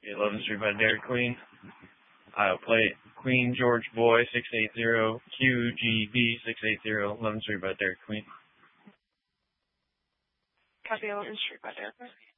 11th Street by Dairy Queen. I'll play Queen George Boy 680, QGB 680, 11th Street by Dairy Queen. Copy 11th Street by Dairy Queen.